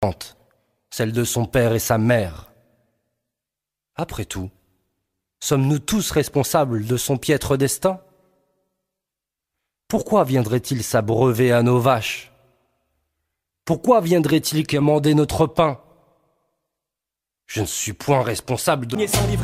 celle de son père et sa mère. Après tout, sommes-nous tous responsables de son piètre destin? Pourquoi viendrait-il s'abreuver à nos vaches? Pourquoi viendrait-il quémander notre pain? Je ne suis point responsable de...